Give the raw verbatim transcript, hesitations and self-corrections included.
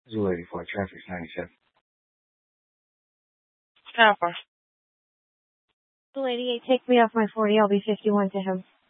Zoo eighty-four, traffic's ninety-seven. Copper. Two eighty-eight, take me off my forty, I'll be fifty-one to him.